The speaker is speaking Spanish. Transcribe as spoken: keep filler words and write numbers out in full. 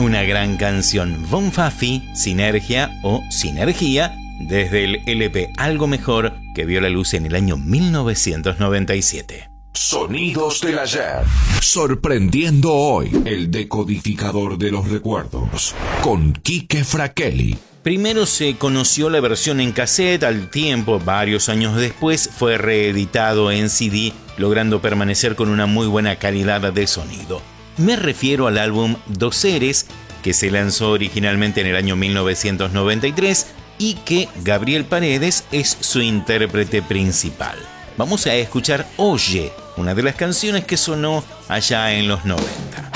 Una gran canción, Von Fafi, Sinergia o Sinergia, desde el L P Algo Mejor, que vio la luz en el año mil novecientos noventa y siete. Sonidos del ayer. Sorprendiendo hoy el decodificador de los recuerdos con Quique Fraquelli. Primero se conoció la versión en cassette, al tiempo, varios años después, fue reeditado en C D, logrando permanecer con una muy buena calidad de sonido. Me refiero al álbum Dos Seres, que se lanzó originalmente en el año mil novecientos noventa y tres y que Gabriel Paredes es su intérprete principal. Vamos a escuchar Oye, una de las canciones que sonó allá en los noventa.